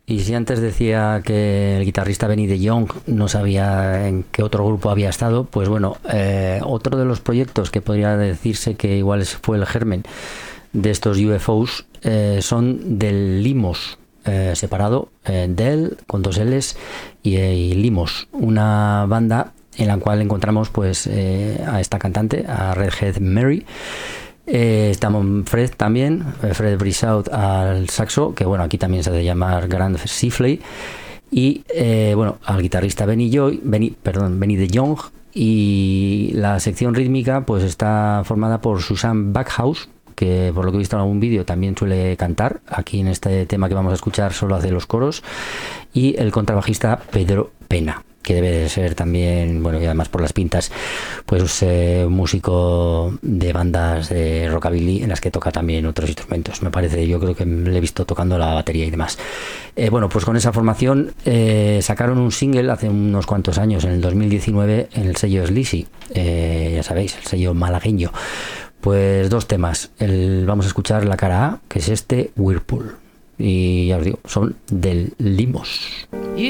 Y si antes decía que el guitarrista Benny de Jong no sabía en qué otro grupo había estado, pues bueno, otro de los proyectos que podría decirse que igual fue el germen de estos UFOs son del Limos, separado, Del con dos L's y Limos, una banda en la cual encontramos pues a esta cantante, a Redhead Mary. Estamos Fred también, Fred Brisaut al saxo, que bueno, aquí también se hace llamar Grant Sifley, y bueno, al guitarrista Benny de Jong, y la sección rítmica pues está formada por Susan Backhouse, que por lo que he visto en algún vídeo también suele cantar. Aquí en este tema que vamos a escuchar solo hace los coros, y el contrabajista Pedro Pena, que debe de ser también, bueno, y además por las pintas, pues un músico de bandas de rockabilly en las que toca también otros instrumentos, me parece. Yo creo que le he visto tocando la batería y demás. Bueno, pues con esa formación sacaron un single hace unos cuantos años, en el 2019, en el sello Sleazy, ya sabéis, el sello malagueño. Pues dos temas. Vamos a escuchar la cara A, que es este Whirlpool, y ya os digo, son del Limos.